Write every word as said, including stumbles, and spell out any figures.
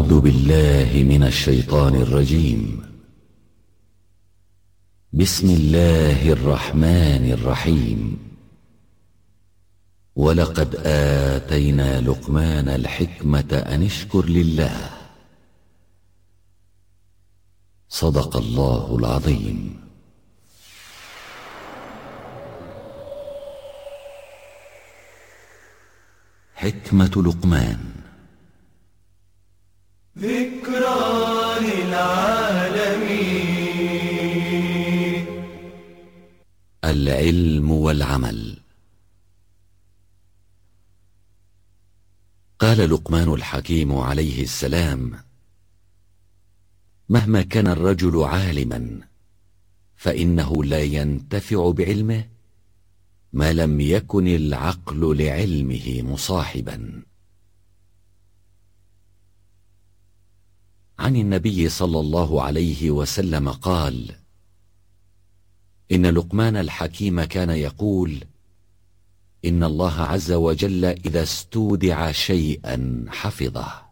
أعوذ بالله من الشيطان الرجيم. بسم الله الرحمن الرحيم. ولقد آتينا لقمان الحكمة أن اشكر لله. صدق الله العظيم. حكمة لقمان. ذكرى للعالمين. العلم والعمل. قال لقمان الحكيم عليه السلام: مهما كان الرجل عالما فإنه لا ينتفع بعلمه ما لم يكن العقل لعلمه مصاحبا. عن النبي صلى الله عليه وسلم قال: إن لقمان الحكيم كان يقول: إن الله عز وجل إذا استودع شيئا حفظه،